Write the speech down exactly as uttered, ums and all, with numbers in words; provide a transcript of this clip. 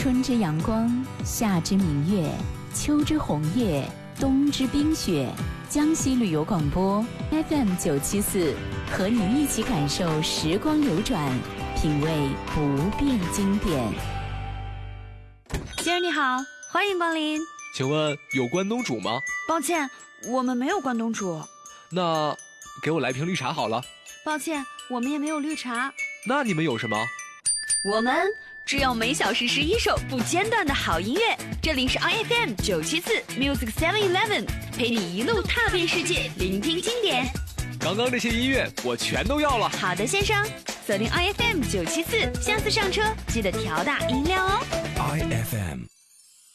春之阳光，夏之明月，秋之红叶，冬之冰雪。江西旅游广播 F M 九七四，和你一起感受时光流转，品味不变经典。 先生你好，欢迎光临。 请问有关东煮吗？ 抱歉，我们没有关东煮。 那给我来瓶绿茶好了。 抱歉，我们也没有绿茶。 那你们有什么？ 我们只有每小时十一首不间断的好音乐。这里是 I F M 九七四 Music Seven Eleven， 陪你一路踏遍世界，聆听经典。 刚刚这些音乐我全都要了。 好的，先生，锁定 I F M 九七四，下次上车记得调大音量哦。 I F M